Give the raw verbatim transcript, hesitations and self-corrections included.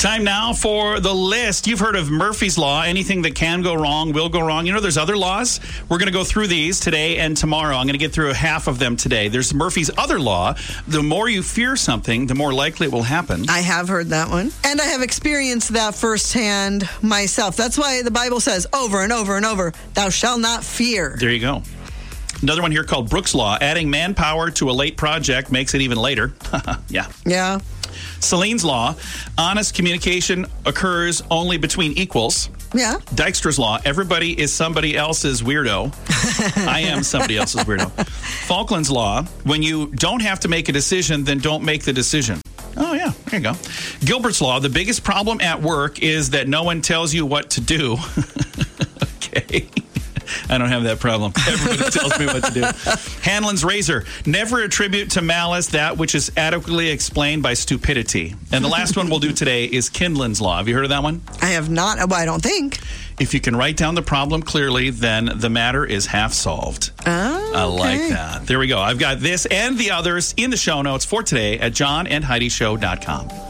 Time now for the list. You've heard of Murphy's Law. Anything that can go wrong will go wrong. You know, there's other laws. We're going to go through these today and tomorrow. I'm going to get through half of them today. There's Murphy's other law. The more you fear something, the more likely it will happen. I have heard that one. And I have experienced that firsthand myself. That's why the Bible says over and over and over, thou shalt not fear. There you go. Another one here called Brooks Law. Adding manpower to a late project makes it even later. Yeah. Yeah. Celine's Law. Honest communication occurs only between equals. Yeah. Dykstra's Law. Everybody is somebody else's weirdo. I am somebody else's weirdo. Falkland's Law. When you don't have to make a decision, then don't make the decision. Oh, yeah. There you go. Gilbert's Law. The biggest problem at work is that no one tells you what to do. Okay. I don't have that problem. Everybody tells me what to do. Hanlon's Razor. Never attribute to malice that which is adequately explained by stupidity. And the last one we'll do today is Kindlin's Law. Have you heard of that one? I have not. Well, I don't think. If you can write down the problem clearly, then the matter is half solved. Oh, okay. I like that. There we go. I've got this and the others in the show notes for today at john and heidi show dot com.